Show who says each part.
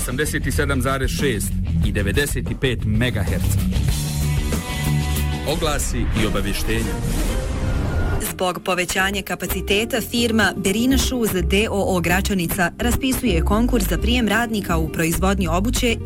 Speaker 1: 87,6 i 95 MHz. Oglasi i obavještenja.
Speaker 2: Zbog povećanja kapaciteta firma Berina Shoes d.o.o. Gračanica raspisuje konkurs za prijem radnika u proizvodnji obuće